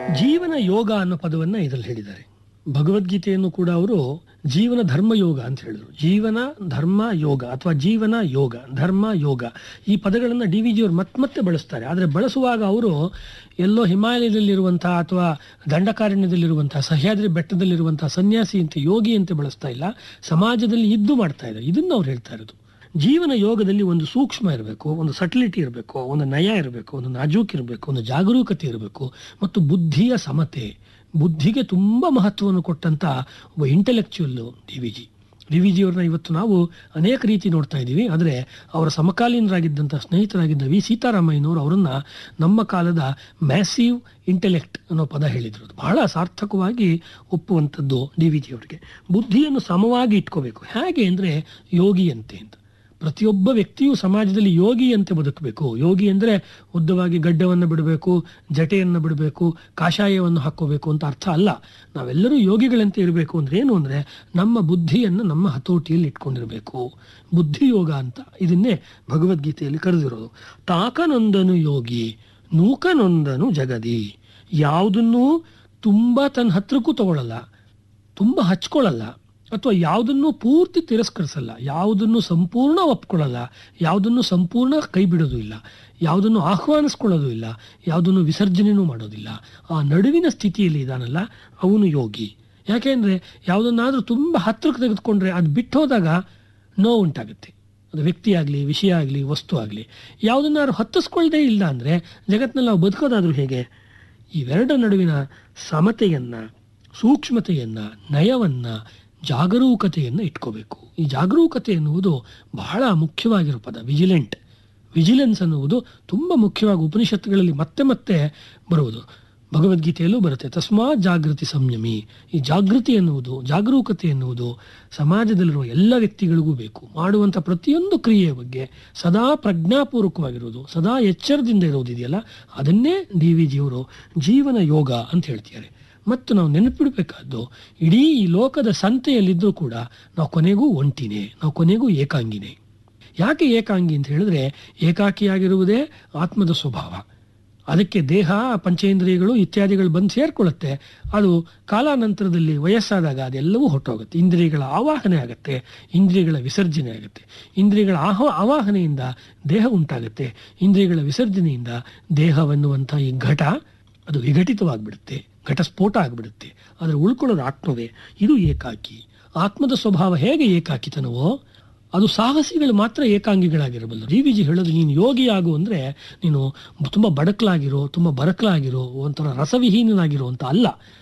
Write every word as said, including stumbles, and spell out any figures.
ಜೀವನ ಯೋಗ ಅನ್ನೋ ಪದವನ್ನ ಇದರಲ್ಲಿ ಹೇಳಿದ್ದಾರೆ. ಭಗವದ್ಗೀತೆಯನ್ನು ಕೂಡ ಅವರು ಜೀವನ ಧರ್ಮ ಯೋಗ ಅಂತ ಹೇಳಿದ್ರು. ಜೀವನ ಧರ್ಮ ಯೋಗ ಅಥವಾ ಜೀವನ ಯೋಗ ಧರ್ಮ ಯೋಗ ಈ ಪದಗಳನ್ನು ಡಿ ವಿ ಜಿಯವರು ಮತ್ತೆ ಮತ್ತೆ ಬಳಸ್ತಾರೆ. ಆದರೆ ಬಳಸುವಾಗ ಅವರು ಎಲ್ಲೋ ಹಿಮಾಲಯದಲ್ಲಿರುವಂತಹ ಅಥವಾ ದಂಡಕಾರಣ್ಯದಲ್ಲಿರುವಂತಹ ಸಹ್ಯಾದ್ರಿ ಬೆಟ್ಟದಲ್ಲಿರುವಂತಹ ಸನ್ಯಾಸಿ ಅಂತ ಯೋಗಿ ಅಂತ ಬಳಸ್ತಾ ಇಲ್ಲ, ಸಮಾಜದಲ್ಲಿ ಇದ್ದು ಮಾಡ್ತಾ ಇದ್ದಾರೆ. ಇದನ್ನು ಅವ್ರು ಹೇಳ್ತಾ ಇರೋದು. ಜೀವನ ಯೋಗದಲ್ಲಿ ಒಂದು ಸೂಕ್ಷ್ಮ ಇರಬೇಕು, ಒಂದು ಸಟಲಿಟಿ ಇರಬೇಕು, ಒಂದು ನಯ ಇರಬೇಕು, ಒಂದು ನಾಜೂಕ್ ಇರಬೇಕು, ಒಂದು ಜಾಗರೂಕತೆ ಇರಬೇಕು ಮತ್ತು ಬುದ್ಧಿಯ ಸಮತೆ, ಬುದ್ಧಿಗೆ ತುಂಬ ಮಹತ್ವವನ್ನು ಕೊಟ್ಟಂತ ಒಬ್ಬ intellectual D V G. D V ಜಿಯವ್ರನ್ನ ಇವತ್ತು ನಾವು ಅನೇಕ ರೀತಿ ನೋಡ್ತಾ ಇದ್ದೀವಿ. ಆದರೆ ಅವರ ಸಮಕಾಲೀನರಾಗಿದ್ದಂಥ ಸ್ನೇಹಿತರಾಗಿದ್ದ ವಿ ಸೀತಾರಾಮಯ್ಯನವರು ಅವರನ್ನು ನಮ್ಮ ಕಾಲದ ಮ್ಯಾಸಿವ್ ಇಂಟೆಲೆಕ್ಟ್ ಅನ್ನೋ ಪದ ಹೇಳಿದರು. ಬಹಳ ಸಾರ್ಥಕವಾಗಿ ಒಪ್ಪುವಂಥದ್ದು ಡಿ ವಿ ಜಿಯವರಿಗೆ. ಬುದ್ಧಿಯನ್ನು ಸಮವಾಗಿ ಇಟ್ಕೋಬೇಕು. ಹೇಗೆ ಅಂದರೆ ಯೋಗಿಯಂತೆ ಅಂತ. ಪ್ರತಿಯೊಬ್ಬ ವ್ಯಕ್ತಿಯು ಸಮಾಜದಲ್ಲಿ ಯೋಗಿಯಂತೆ ಬದುಕಬೇಕು. ಯೋಗಿ ಅಂದರೆ ಉದ್ದವಾಗಿ ಗಡ್ಡವನ್ನು ಬಿಡಬೇಕು, ಜಟೆಯನ್ನು ಬಿಡಬೇಕು, ಕಾಷಾಯವನ್ನು ಹಾಕ್ಕೋಬೇಕು ಅಂತ ಅರ್ಥ ಅಲ್ಲ. ನಾವೆಲ್ಲರೂ ಯೋಗಿಗಳಂತೆ ಇರಬೇಕು ಅಂದ್ರೆ ಏನು ಅಂದರೆ ನಮ್ಮ ಬುದ್ಧಿಯನ್ನು ನಮ್ಮ ಹತೋಟಿಯಲ್ಲಿ ಇಟ್ಕೊಂಡಿರಬೇಕು. ಬುದ್ಧಿಯೋಗ ಅಂತ ಇದನ್ನೇ ಭಗವದ್ಗೀತೆಯಲ್ಲಿ ಕರೆದಿರೋದು. ತಾಕನೊಂದನು ಯೋಗಿ ನೂಕನೊಂದನು ಜಗದಿ. ಯಾವುದನ್ನೂ ತುಂಬ ತನ್ನ ಹತ್ರಕ್ಕೂ ತಗೊಳ್ಳಲ್ಲ, ತುಂಬ ಹಚ್ಕೊಳ್ಳಲ್ಲ, ಅಥವಾ ಯಾವುದನ್ನು ಪೂರ್ತಿ ತಿರಸ್ಕರಿಸಲ್ಲ, ಯಾವುದನ್ನು ಸಂಪೂರ್ಣ ಒಪ್ಕೊಳ್ಳಲ್ಲ, ಯಾವುದನ್ನು ಸಂಪೂರ್ಣ ಕೈ ಬಿಡೋದು ಇಲ್ಲ, ಯಾವುದನ್ನು ಆಹ್ವಾನಿಸ್ಕೊಳ್ಳೋದು ಇಲ್ಲ, ಯಾವುದನ್ನು ವಿಸರ್ಜನೆಯೂ ಮಾಡೋದಿಲ್ಲ. ಆ ನಡುವಿನ ಸ್ಥಿತಿಯಲ್ಲಿ ಇದಾನಲ್ಲ ಅವನು ಯೋಗಿ. ಯಾಕೆಂದರೆ ಯಾವುದನ್ನಾದರೂ ತುಂಬ ಹತ್ರಕ್ಕೆ ತೆಗೆದುಕೊಂಡ್ರೆ ಅದು ಬಿಟ್ಟು ಹೋದಾಗ ನೋವು ಉಂಟಾಗುತ್ತೆ. ಅದು ವ್ಯಕ್ತಿ ಆಗಲಿ, ವಿಷಯ ಆಗಲಿ, ವಸ್ತು ಆಗಲಿ. ಯಾವುದನ್ನಾದ್ರೂ ಹತ್ತಿಸ್ಕೊಳ್ಳದೇ ಇಲ್ಲ ಅಂದರೆ ಜಗತ್ತಿನಲ್ಲಿ ನಾವು ಬದುಕೋದಾದರೂ ಹೇಗೆ? ಇವೆರಡರ ನಡುವಿನ ಸಮತೆಯನ್ನು, ಸೂಕ್ಷ್ಮತೆಯನ್ನು, ನಯವನ್ನು, ಜಾಗರೂಕತೆಯನ್ನು ಇಟ್ಕೋಬೇಕು. ಈ ಜಾಗರೂಕತೆ ಎನ್ನುವುದು ಬಹಳ ಮುಖ್ಯವಾಗಿರೋ ಪದ. ವಿಜಿಲೆಂಟ್, ವಿಜಿಲೆನ್ಸ್ ಅನ್ನುವುದು ತುಂಬ ಮುಖ್ಯವಾಗಿ ಉಪನಿಷತ್ತುಗಳಲ್ಲಿ ಮತ್ತೆ ಮತ್ತೆ ಬರುವುದು. ಭಗವದ್ಗೀತೆಯಲ್ಲೂ ಬರುತ್ತೆ. ತಸ್ಮಾತ್ ಜಾಗೃತಿ ಸಂಯಮಿ. ಈ ಜಾಗೃತಿ ಎನ್ನುವುದು, ಜಾಗರೂಕತೆ ಎನ್ನುವುದು ಸಮಾಜದಲ್ಲಿರುವ ಎಲ್ಲ ವ್ಯಕ್ತಿಗಳಿಗೂ ಬೇಕು. ಮಾಡುವಂಥ ಪ್ರತಿಯೊಂದು ಕ್ರಿಯೆಯ ಬಗ್ಗೆ ಸದಾ ಪ್ರಜ್ಞಾಪೂರ್ವಕವಾಗಿರೋದು, ಸದಾ ಎಚ್ಚರದಿಂದ ಇರೋದಿದೆಯಲ್ಲ, ಅದನ್ನೇ ಡಿ ವಿ ಜಿಯವರು ಜೀವನ ಯೋಗ ಅಂತ ಹೇಳ್ತಿದ್ದಾರೆ. ಮತ್ತು ನಾವು ನೆನಪಿಡಬೇಕಾದ್ದು, ಇಡೀ ಈ ಲೋಕದ ಸಂತೆಯಲ್ಲಿದ್ದರೂ ಕೂಡ ನಾವು ಕೊನೆಗೂ ಒಂಟಿನೇ, ನಾವು ಕೊನೆಗೂ ಏಕಾಂಗಿನೇ. ಯಾಕೆ ಏಕಾಂಗಿ ಅಂತ ಹೇಳಿದ್ರೆ, ಏಕಾಕಿಯಾಗಿರುವುದೇ ಆತ್ಮದ ಸ್ವಭಾವ. ಅದಕ್ಕೆ ದೇಹ, ಪಂಚೇಂದ್ರಿಯಗಳು ಇತ್ಯಾದಿಗಳು ಬಂದು ಸೇರ್ಕೊಳ್ಳುತ್ತೆ. ಅದು ಕಾಲಾನಂತರದಲ್ಲಿ ವಯಸ್ಸಾದಾಗ ಅದೆಲ್ಲವೂ ಹೊರಟೋಗುತ್ತೆ. ಇಂದ್ರಿಯಗಳ ಆವಾಹನೆ ಆಗುತ್ತೆ, ಇಂದ್ರಿಯಗಳ ವಿಸರ್ಜನೆ ಆಗುತ್ತೆ. ಇಂದ್ರಿಯಗಳ ಆಹ ಆವಾಹನೆಯಿಂದ ದೇಹ ಉಂಟಾಗುತ್ತೆ. ಇಂದ್ರಿಯಗಳ ವಿಸರ್ಜನೆಯಿಂದ ದೇಹವೆನ್ನುವಂಥ ಈ ಘಟ ಅದು ವಿಘಟಿತವಾಗಿಬಿಡುತ್ತೆ, ಘಟಸ್ಫೋಟ ಆಗಿಬಿಡುತ್ತೆ. ಆದರೆ ಉಳ್ಕೊಳ್ಳೋದು ಆತ್ಮವೇ. ಇದು ಏಕಾಕಿ. ಆತ್ಮದ ಸ್ವಭಾವ ಹೇಗೆ ಏಕಾಕಿತನವೋ ಅದು ಸಾಹಸಿಗಳು ಮಾತ್ರ ಏಕಾಂಗಿಗಳಾಗಿರಬಲ್ಲ. ಡಿ ವಿ ಜಿ ಹೇಳೋದು, ನೀನು ಯೋಗಿ ಆಗು ಅಂದರೆ ನೀನು ತುಂಬ ಬಡಕಲಾಗಿರೋ, ತುಂಬ ಬರಕಲಾಗಿರೋ, ಒಂಥರ ರಸವಿಹೀನನಾಗಿರೋ ಅಂತ ಅಲ್ಲ.